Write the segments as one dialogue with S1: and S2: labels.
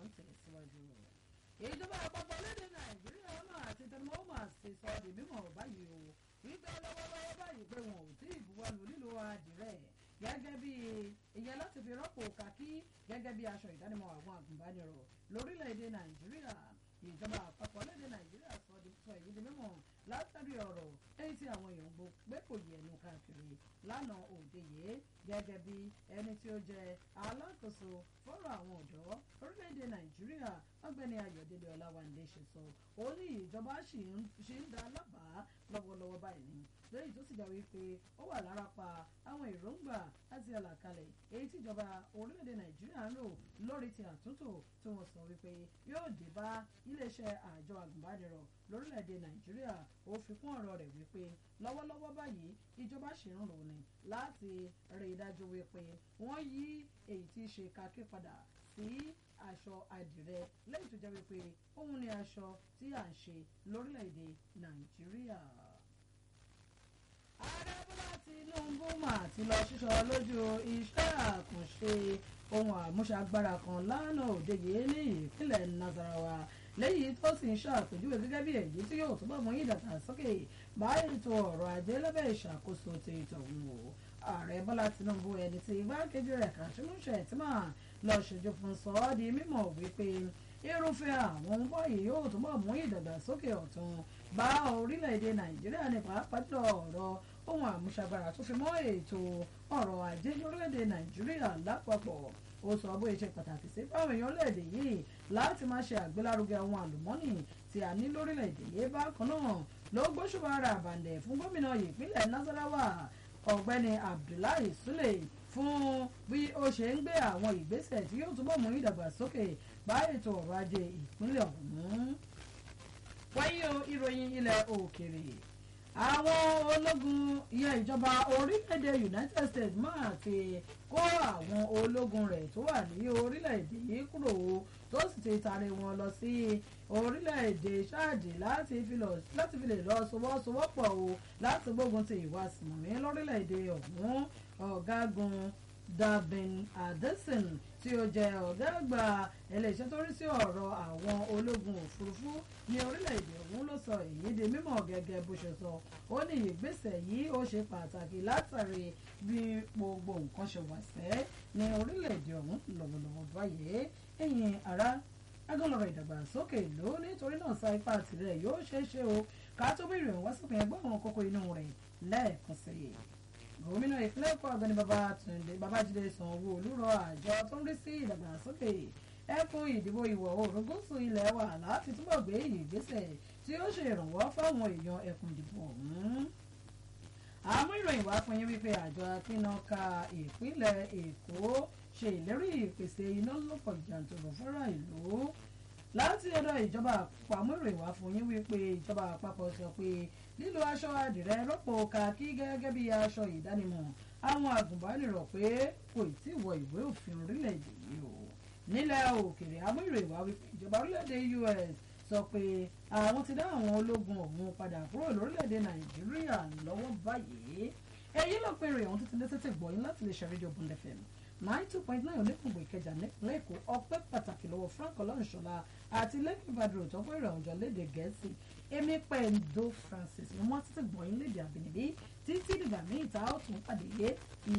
S1: ń tẹ̀síwájú. Ìjọba àpapọ̀ lédè Nàìjíríà náà àti tẹnumọ́ ti sọ di mímọ̀ báyìí o wípé lọ́wọ́lọ́wọ́ báyìí pé wọn ò tí ì buwọ́lù lílo àdìrẹ gẹ́gẹ́ bí ìyẹn láti fi rọ́pò kakí gẹ́gẹ́ bí aṣọ ìdánimọ̀ àwọn àgùnbánirọ̀ lórílẹ̀‐èdè Nàìjíríà. Ìjọba àpapọ̀ lédè Nàìjíríà sọ èyí di mímọ̀ látàrí ọ̀rọ̀ èyí tí àwọn èèyàn gbé kò yẹ ẹnu káàkiri lánàá òde yìí gẹ́gẹ́ bí ẹni tí ó jẹ́ alákòóso fọ́rọ̀ àwọn ọ̀dọ́ orílẹ̀‐èdè Nàìjíríà ọ̀gbẹ́ni Ayọ̀délé Ọláwándé ṣe sọ ó ní ìjọba ṣì ń dá lábàá lọ́wọ́lọ́wọ́ báyìí ni lẹ́yìn tó sì gbà wípé ó wà lára pa àwọn èròǹgbà àti àlàkalẹ̀ èyí tíjọba orílẹ̀‐èdè Nàìjíríà ń lò lórí ti àtúntò tí wọ́n sọ wípé yóò dé bá iléeṣẹ́ àjọ àgùnbánirọ̀ lórílẹ̀‐èdè Nàìjíríà ó fi kún ọ̀rọ̀ rẹ̀ wípé lọ́wọ́lọ́wọ́ báyìí ìjọba ṣì ń rò ní láti rí i dájú wípé wọ́n yí èyí tí í ṣe kakí padà sí aṣọ àdìrẹ lẹ́yìn tó jẹ́ wípé òun ni aṣọ tí à ń ṣe lórílẹ̀‐èdè Nàìjíríà. Ààrẹ Bọ́lá Tinubu mà ti lọ ṣíṣọ lójú iṣẹ́ àkànṣe ohun àmúṣagbára kan lánàá òde yìí ní ìpínlẹ̀ Nasarawa lẹ́yìn tó sì ń ṣàpèjúwe gẹ́gẹ́ bí èyí tí yóò túbọ̀ mú ìdàgbàsókè bá ètò ọrọ̀ ajé lábẹ́ ìṣàkóso ti ìtọ̀hún o. Ààrẹ Bọ́lá Tinubu ẹni tí igbákejì rẹ̀ Kashim Shettima lọ ṣojú fún sọ ọ́ di mímọ̀ wípé irúfẹ́ àwọn wọ̀nyí yóò túbọ̀ mú ìdàgbàsókè ọ̀tun bá orílẹ̀-èdè Nàìjíríà ní pàápàá jùlọ ọ̀rọ̀ ohun àmúṣagbára tó fi mọ́ ètò ọrọ̀ ajé lórílẹ̀-èdè Nàìjíríà lápapọ̀. Ó sọ bó ṣe pàtàkì sí fáwọn èèyàn lórílẹ̀-èdè yìí láti máa ṣe àgbélárugẹ ohun àlùmọ́nì tí a ní lórílẹ̀-èdè yìí bákan náà ló gbóṣùbà ara àbàǹdẹ̀ fún gómìnà ìpínlẹ̀ Nasarawa ọ̀gbẹ́ni Abdullahi Sule fún bí ó ṣe ń gbé àwọn ìgbésẹ̀ tí yóò túbọ̀ mú ìdàgbàsókè bá ètò ọrọ̀ ajé ìpínlẹ̀ ọ̀hún. Wáyé o ìròyìn ilẹ̀ òkèèrè àwọn ológun ìyẹn ìjọba orílẹ̀-èdè United States máa ti kó àwọn ológun rẹ̀ tó wà ní orílẹ̀-èdè yìí kúrò tó sì ti taari wọn lọ sí orílẹ̀-èdè Ṣáàdì láti fi lè lọ sowọ́sowọ́pọ̀ o láti gbógun ti ìwà sìmọ̀mí lórílẹ̀-èdè ọ̀hún. Ọ̀gágun Davin Adeson tí ó jẹ́ ọ̀gá àgbà iléeṣẹ́ tó rí sí ọ̀rọ̀ àwọn ológun òfurufú ní orílẹ̀-èdè ọ̀hún ló sọ èyí di mímọ̀ gẹ́gẹ́ bó ṣe sọ ó ní ìgbésẹ̀ yìí ó ṣe pàtàkì látàrí bí gbogbo nǹkan ṣe wà sẹ́ ní orílẹ̀-èdè ọ̀hún lọ́wọ́lọ́wọ́ báyìí ẹ̀yin ará agọ́lọ́rọ̀ ìdàgbàsókè ló nítorí náà sa ipá tirẹ̀ yóò ṣeé ṣe o ká tó bí ìròyìn wá sópin ẹgbẹ́ àwọn kókó inú rẹ̀ lẹ́ẹ̀kan sí i. Gómìnà ìpínlẹ̀ Èkó Ọ̀gbẹ́ni Babájídé Sanwó-Olú rọ àjọ tó ń rí sí ìdàgbàsókè ẹkùn ìdìbò ìwọ̀ oòrùn gúúsù ilẹ̀ wa láti túbọ̀ gbé ìgbésẹ̀ tí ó ṣe ìrànwọ́ fáwọn èèyàn ẹkùn ìdìbò ọ̀hún. Àmú ìròyìn wá fún yín wípé àjọ apínnáka ìpínlẹ̀ Èkó ṣe ìlérí ìpèsè iná lọ́pọ̀ jàǹtùrù fúnra ìlú láti ọ̀dọ̀ ìjọba àpapọ̀. Àmú ìròyìn wá fún yín wípé ìjọba àpapọ̀ sọ pé lílo aṣọ àdìrẹ rọ́pò kakí gẹ́gẹ́ bí aṣọ ìdánimọ̀ àwọn àgùnbánirọ̀ pé kò tí ì wọ ìwé òfin orílẹ̀-èdè yìí o. Nílẹ̀ òkèèrè àmú ìròyìn wá wípé ìjọba orílẹ̀-èdè US sọ pé àwọn ti dá àwọn ológun ọ̀hún padà kúrò lórílẹ̀-èdè Nàìjíríà lọ́wọ́ báyìí. Èyí ló pe ìròyìn ọ̀hún títí lẹ́sẹ̀ gbọ́yìn láti lè ṣe rédíò Bond FM 92.9 onípòǹgbò Ìkẹjà nípínlẹ̀ Èkó. Ọpẹ́ pàtàkì lọ́wọ́ Frank Ọlọ́runṣọlá àti lẹ́kì Badru tó pé ìròyìn ọjọ́ lédè Gẹ̀ẹ́sì. Èmi Pẹ̀ndó Francis ni wọ́n títí gbọ́yìn lédè àbínibí títí dìgbà míì tá ó tún pàdé ire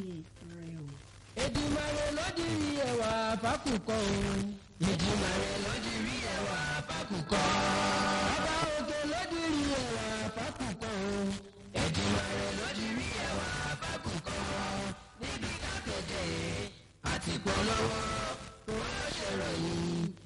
S1: o.
S2: Èdùmàrè ló dirí ẹwà fákùkọ o. Èdùmàrè ló dirí ẹwà fákùkọ. Ọba òkè ló dirí ẹwà fákùkọ o. Èdùmàrè ló dirí ẹwà fákùkọ. Níbi kápẹ́tẹ̀ àti polówó wọ́n ṣèròyìn.